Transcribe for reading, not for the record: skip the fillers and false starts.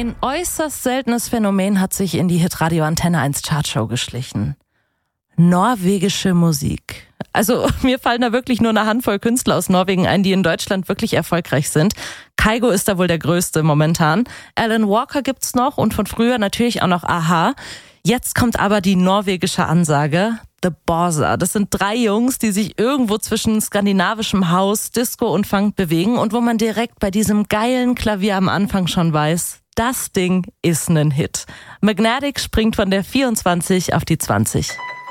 Ein äußerst seltenes Phänomen hat sich in die Hitradio Antenne 1 Chartshow geschlichen. Norwegische Musik. Also mir fallen da wirklich nur eine Handvoll Künstler aus Norwegen ein, die in Deutschland wirklich erfolgreich sind. Kygo ist da wohl der größte momentan. Alan Walker gibt's noch und von früher natürlich auch noch a-ha. Jetzt kommt aber die norwegische Ansage. The Borsa. Das sind 3 Jungs, die sich irgendwo zwischen skandinavischem House, Disco und Funk bewegen und wo man direkt bei diesem geilen Klavier am Anfang schon weiß, das Ding ist ein Hit. Magnetic springt von der 24 auf die 20.